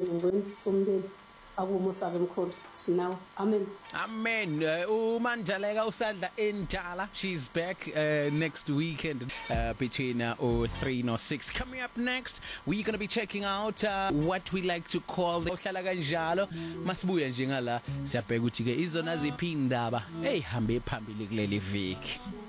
esingcingweni somndeni akumusaba emkhulu sinawo amen. uMandlaleka usadla endala, she's back next weekend between 3 no 6. Coming up next, we're going to be checking out what we like to call uhlala kanjalo. Masibuya nje ngala siyabheka ukuthi ke izona ziphi indaba hambe phambili kuleli viki.